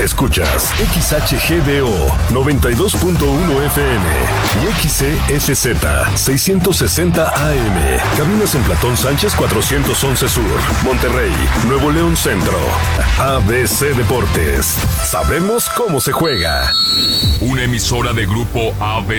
Escuchas XHGDO 92.1 FM y XCSZ 660 AM. Cabinas en Platón Sánchez 411 Sur, Monterrey, Nuevo León Centro. ABC Deportes. Sabemos cómo se juega. Una emisora de Grupo ABC.